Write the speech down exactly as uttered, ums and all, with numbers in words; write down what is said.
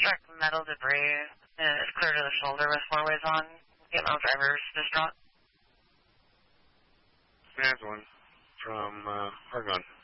Struck metal debris and is clear to the shoulder with four ways on. Female driver's distraught. Stand one from uh, Argonne.